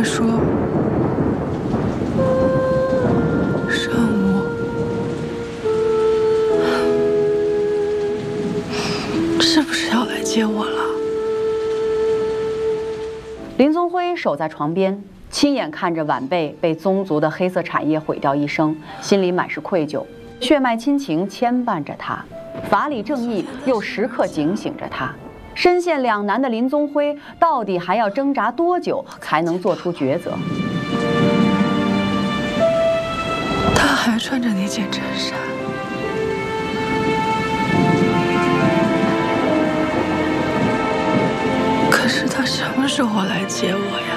他说上午是不是要来接我了？ 林宗辉守在床边，亲眼看着晚辈被宗族的黑色产业毁掉一生，心里满是愧疚。血脉亲情牵绊着他，法理正义又时刻警醒着他。身陷两难的林宗辉，到底还要挣扎多久才能做出抉择？ 他还穿着那件衬衫。可是他什么时候来接我呀？